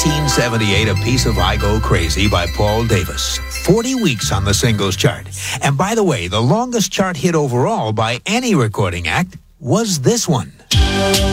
1978, A Piece of I Go Crazy by Paul Davis. 40 weeks on the singles chart. And by the way, the longest chart hit overall by any recording act was this one.